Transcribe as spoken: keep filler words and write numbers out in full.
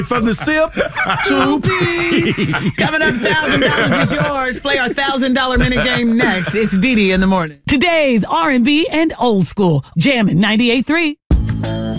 From the sip to pee. Coming up, one thousand dollars is yours. Play our one thousand dollars minute game next. It's Dee Dee in the morning. Today's R and B and old school. Jammin' ninety-eight point three.